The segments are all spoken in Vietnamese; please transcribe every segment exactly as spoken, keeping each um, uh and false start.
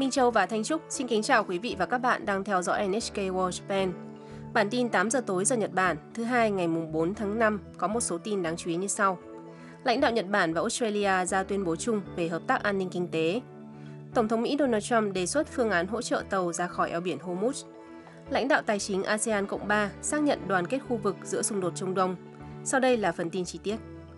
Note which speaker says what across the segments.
Speaker 1: Minh Châu và Thanh Trúc xin kính chào quý vị và các bạn đang theo dõi en hát ca World Japan. Bản tin tám giờ tối giờ Nhật Bản, thứ hai ngày bốn tháng năm có một số tin đáng chú ý như sau. Lãnh đạo Nhật Bản và Australia ra tuyên bố chung về hợp tác an ninh kinh tế. Tổng thống Mỹ Donald Trump đề xuất phương án hỗ trợ tàu ra khỏi eo biển Hormuz. Lãnh đạo tài chính a sê an Cộng ba xác nhận đoàn kết khu vực giữa xung đột Trung Đông. Sau đây là phần tin chi tiết.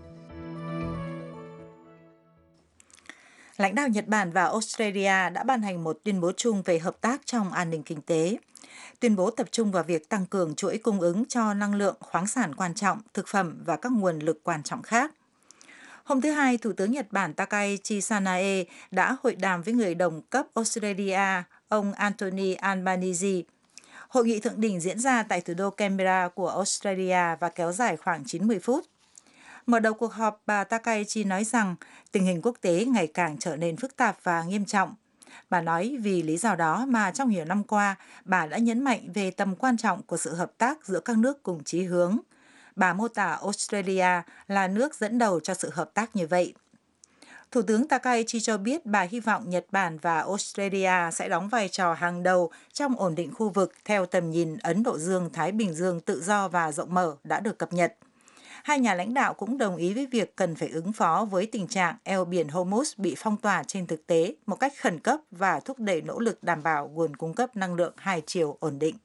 Speaker 2: Lãnh đạo Nhật Bản và Australia đã ban hành một tuyên bố chung về hợp tác trong an ninh kinh tế. Tuyên bố tập trung vào việc tăng cường chuỗi cung ứng cho năng lượng, khoáng sản quan trọng, thực phẩm và các nguồn lực quan trọng khác. Hôm thứ Hai, Thủ tướng Nhật Bản Takaichi Sanae đã hội đàm với người đồng cấp Australia, ông Anthony Albanese. Hội nghị thượng đỉnh diễn ra tại thủ đô Canberra của Australia và kéo dài khoảng chín mươi phút. Mở đầu cuộc họp, bà Takaichi nói rằng tình hình quốc tế ngày càng trở nên phức tạp và nghiêm trọng. Bà nói vì lý do đó mà trong nhiều năm qua, bà đã nhấn mạnh về tầm quan trọng của sự hợp tác giữa các nước cùng chí hướng. Bà mô tả Australia là nước dẫn đầu cho sự hợp tác như vậy. Thủ tướng Takaichi cho biết bà hy vọng Nhật Bản và Australia sẽ đóng vai trò hàng đầu trong ổn định khu vực theo tầm nhìn Ấn Độ Dương-Thái Bình Dương tự do và rộng mở đã được cập nhật. Hai nhà lãnh đạo cũng đồng ý với việc cần phải ứng phó với tình trạng eo biển Hormuz bị phong tỏa trên thực tế một cách khẩn cấp và thúc đẩy nỗ lực đảm bảo nguồn cung cấp năng lượng hai chiều ổn định.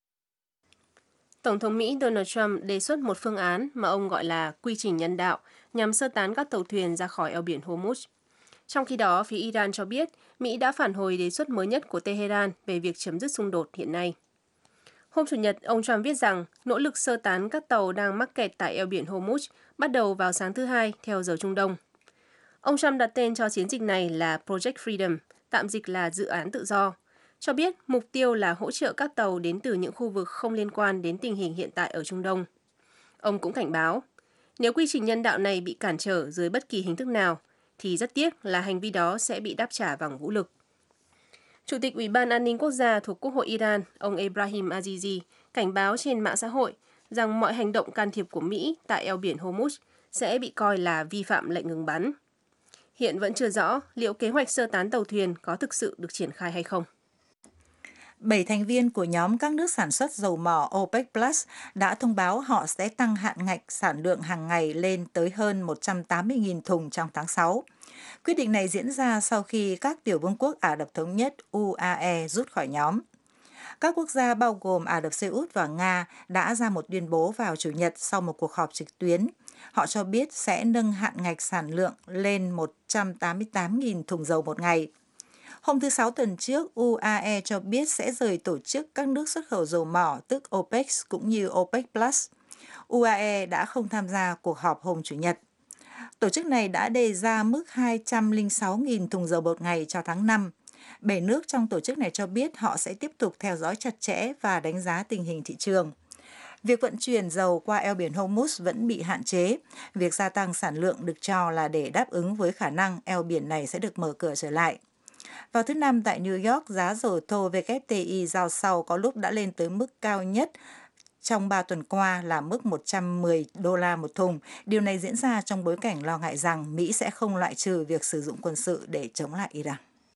Speaker 1: Tổng thống Mỹ Donald Trump đề xuất một phương án mà ông gọi là quy trình nhân đạo nhằm sơ tán các tàu thuyền ra khỏi eo biển Hormuz. Trong khi đó, phía Iran cho biết Mỹ đã phản hồi đề xuất mới nhất của Tehran về việc chấm dứt xung đột hiện nay. Hôm Chủ nhật, ông Trump viết rằng nỗ lực sơ tán các tàu đang mắc kẹt tại eo biển Hormuz bắt đầu vào sáng thứ Hai theo giờ Trung Đông. Ông Trump đặt tên cho chiến dịch này là Project Freedom, tạm dịch là dự án tự do, cho biết mục tiêu là hỗ trợ các tàu đến từ những khu vực không liên quan đến tình hình hiện tại ở Trung Đông. Ông cũng cảnh báo, nếu quy trình nhân đạo này bị cản trở dưới bất kỳ hình thức nào, thì rất tiếc là hành vi đó sẽ bị đáp trả bằng vũ lực. Chủ tịch Ủy ban An ninh Quốc gia thuộc Quốc hội Iran, ông Ebrahim Azizi, cảnh báo trên mạng xã hội rằng mọi hành động can thiệp của Mỹ tại eo biển Hormuz sẽ bị coi là vi phạm lệnh ngừng bắn. Hiện vẫn chưa rõ liệu kế hoạch sơ tán tàu thuyền có thực sự được triển khai hay không.
Speaker 2: Bảy thành viên của nhóm các nước sản xuất dầu mỏ OPEC Plus đã thông báo họ sẽ tăng hạn ngạch sản lượng hàng ngày lên tới hơn một trăm tám mươi nghìn thùng trong tháng sáu. Quyết định này diễn ra sau khi các tiểu vương quốc Ả Rập Thống Nhất u a e rút khỏi nhóm. Các quốc gia bao gồm Ả Rập Xê Út và Nga đã ra một tuyên bố vào Chủ nhật sau một cuộc họp trực tuyến. Họ cho biết sẽ nâng hạn ngạch sản lượng lên một trăm tám mươi tám nghìn thùng dầu một ngày. Hôm thứ Sáu tuần trước, u a e cho biết sẽ rời tổ chức các nước xuất khẩu dầu mỏ tức OPEC cũng như OPEC Plus. u a e đã không tham gia cuộc họp hôm Chủ nhật. Tổ chức này đã đề ra mức hai trăm lẻ sáu nghìn thùng dầu một ngày cho tháng năm. Bảy nước trong tổ chức này cho biết họ sẽ tiếp tục theo dõi chặt chẽ và đánh giá tình hình thị trường. Việc vận chuyển dầu qua eo biển Hormuz vẫn bị hạn chế. Việc gia tăng sản lượng được cho là để đáp ứng với khả năng eo biển này sẽ được mở cửa trở lại. Vào thứ Năm tại New York, giá dầu thô W T I giao sau có lúc đã lên tới mức cao nhất trong ba tuần qua là mức một trăm mười đô la một thùng. Điều này diễn ra trong bối cảnh lo ngại rằng Mỹ sẽ không loại trừ việc sử dụng quân sự để chống lại Iran.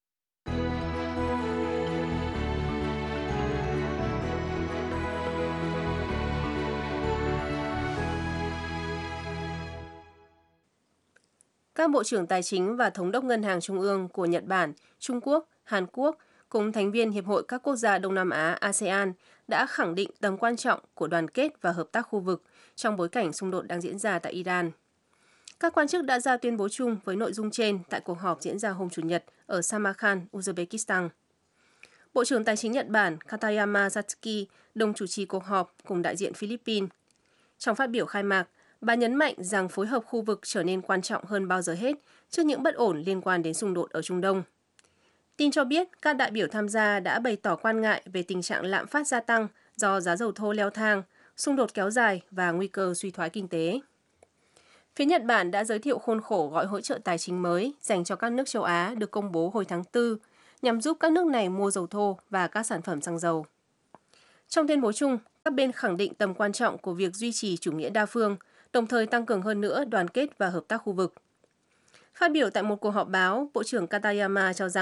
Speaker 1: Các bộ trưởng tài chính và thống đốc ngân hàng trung ương của Nhật Bản, Trung Quốc, Hàn Quốc cùng thành viên Hiệp hội các quốc gia Đông Nam Á a sê an đã khẳng định tầm quan trọng của đoàn kết và hợp tác khu vực trong bối cảnh xung đột đang diễn ra tại Iran. Các quan chức đã ra tuyên bố chung với nội dung trên tại cuộc họp diễn ra hôm Chủ nhật ở Samarkand, Uzbekistan. Bộ trưởng Tài chính Nhật Bản Katayama Satsuki đồng chủ trì cuộc họp cùng đại diện Philippines. Trong phát biểu khai mạc, bà nhấn mạnh rằng phối hợp khu vực trở nên quan trọng hơn bao giờ hết trước những bất ổn liên quan đến xung đột ở Trung Đông. Tin cho biết các đại biểu tham gia đã bày tỏ quan ngại về tình trạng lạm phát gia tăng do giá dầu thô leo thang, xung đột kéo dài và nguy cơ suy thoái kinh tế. Phía Nhật Bản đã giới thiệu khuôn khổ gói hỗ trợ tài chính mới dành cho các nước châu Á được công bố hồi tháng tư nhằm giúp các nước này mua dầu thô và các sản phẩm xăng dầu. Trong tuyên bố chung, các bên khẳng định tầm quan trọng của việc duy trì chủ nghĩa đa phương, đồng thời tăng cường hơn nữa đoàn kết và hợp tác khu vực. Phát biểu tại một cuộc họp báo, Bộ trưởng Katayama cho rằng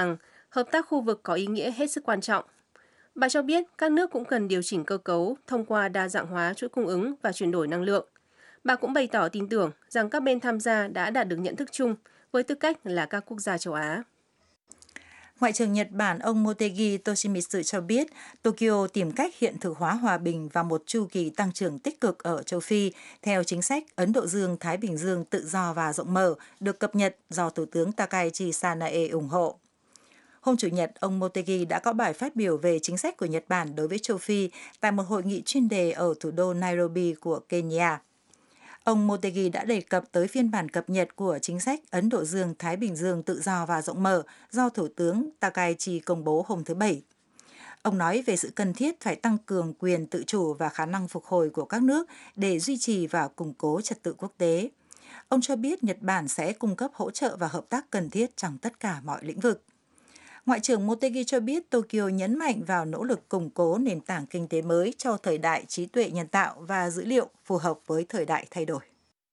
Speaker 1: Hợp tác khu vực có ý nghĩa hết sức quan trọng. Bà cho biết các nước cũng cần điều chỉnh cơ cấu thông qua đa dạng hóa chuỗi cung ứng và chuyển đổi năng lượng. Bà cũng bày tỏ tin tưởng rằng các bên tham gia đã đạt được nhận thức chung với tư cách là các quốc gia châu Á.
Speaker 2: Ngoại trưởng Nhật Bản ông Motegi Toshimitsu cho biết Tokyo tìm cách hiện thực hóa hòa bình và một chu kỳ tăng trưởng tích cực ở châu Phi theo chính sách Ấn Độ Dương-Thái Bình Dương tự do và rộng mở được cập nhật do Thủ tướng Takaichi Sanae ủng hộ. Hôm Chủ nhật, ông Motegi đã có bài phát biểu về chính sách của Nhật Bản đối với châu Phi tại một hội nghị chuyên đề ở thủ đô Nairobi của Kenya. Ông Motegi đã đề cập tới phiên bản cập nhật của chính sách Ấn Độ Dương-Thái Bình Dương tự do và rộng mở do Thủ tướng Takaichi công bố hôm thứ Bảy. Ông nói về sự cần thiết phải tăng cường quyền tự chủ và khả năng phục hồi của các nước để duy trì và củng cố trật tự quốc tế. Ông cho biết Nhật Bản sẽ cung cấp hỗ trợ và hợp tác cần thiết trong tất cả mọi lĩnh vực. Ngoại trưởng Motegi cho biết Tokyo nhấn mạnh vào nỗ lực củng cố nền tảng kinh tế mới cho thời đại trí tuệ nhân tạo và dữ liệu phù hợp với thời đại thay đổi.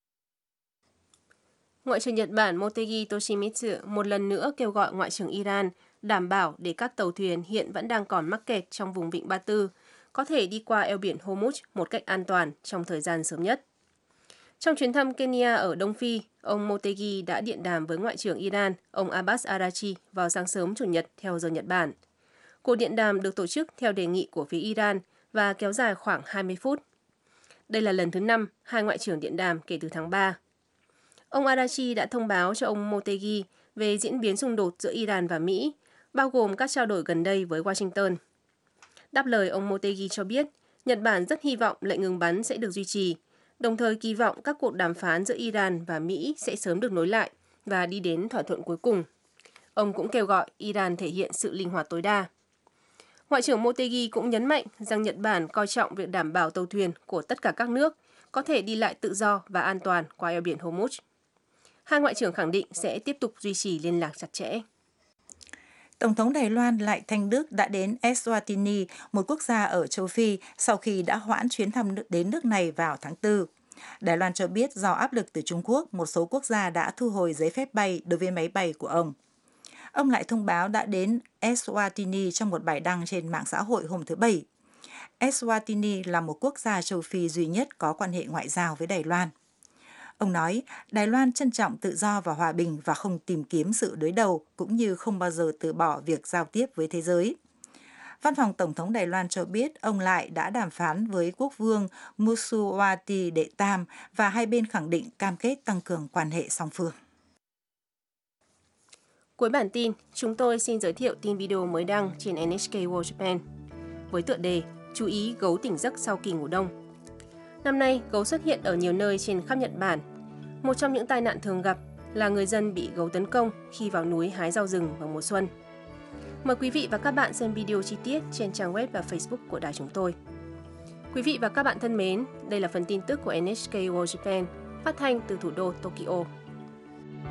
Speaker 1: Ngoại trưởng Nhật Bản Motegi Toshimitsu một lần nữa kêu gọi Ngoại trưởng Iran đảm bảo để các tàu thuyền hiện vẫn đang còn mắc kẹt trong vùng vịnh Ba Tư có thể đi qua eo biển Hormuz một cách an toàn trong thời gian sớm nhất. Trong chuyến thăm Kenya ở Đông Phi, ông Motegi đã điện đàm với Ngoại trưởng Iran, ông Abbas Araghchi vào sáng sớm Chủ nhật theo giờ Nhật Bản. Cuộc điện đàm được tổ chức theo đề nghị của phía Iran và kéo dài khoảng hai mươi phút. Đây là lần thứ năm hai ngoại trưởng điện đàm kể từ tháng ba. Ông Araghchi đã thông báo cho ông Motegi về diễn biến xung đột giữa Iran và Mỹ, bao gồm các trao đổi gần đây với Washington. Đáp lời, ông Motegi cho biết Nhật Bản rất hy vọng lệnh ngừng bắn sẽ được duy trì, đồng thời kỳ vọng các cuộc đàm phán giữa Iran và Mỹ sẽ sớm được nối lại và đi đến thỏa thuận cuối cùng. Ông cũng kêu gọi Iran thể hiện sự linh hoạt tối đa. Ngoại trưởng Motegi cũng nhấn mạnh rằng Nhật Bản coi trọng việc đảm bảo tàu thuyền của tất cả các nước có thể đi lại tự do và an toàn qua eo biển Hormuz. Hai ngoại trưởng khẳng định sẽ tiếp tục duy trì liên lạc chặt chẽ.
Speaker 2: Tổng thống Đài Loan Lại Thanh Đức đã đến Eswatini, một quốc gia ở châu Phi, sau khi đã hoãn chuyến thăm đến nước này vào tháng tư. Đài Loan cho biết do áp lực từ Trung Quốc, một số quốc gia đã thu hồi giấy phép bay đối với máy bay của ông. Ông lại thông báo đã đến Eswatini trong một bài đăng trên mạng xã hội hôm thứ Bảy. Eswatini là một quốc gia châu Phi duy nhất có quan hệ ngoại giao với Đài Loan. Ông nói, Đài Loan trân trọng tự do và hòa bình và không tìm kiếm sự đối đầu, cũng như không bao giờ từ bỏ việc giao tiếp với thế giới. Văn phòng Tổng thống Đài Loan cho biết ông Lại đã đàm phán với quốc vương Musuwati Đệ Tam và hai bên khẳng định cam kết tăng cường quan hệ song phương.
Speaker 1: Cuối bản tin, chúng tôi xin giới thiệu tin video mới đăng trên en hát ca World Japan với tựa đề Chú ý gấu tỉnh giấc sau kỳ ngủ đông. Năm nay, gấu xuất hiện ở nhiều nơi trên khắp Nhật Bản. Một trong những tai nạn thường gặp là người dân bị gấu tấn công khi vào núi hái rau rừng vào mùa xuân. Mời quý vị và các bạn xem video chi tiết trên trang web và Facebook của đài chúng tôi. Quý vị và các bạn thân mến, đây là phần tin tức của en hát ca World Japan, phát thanh từ thủ đô Tokyo.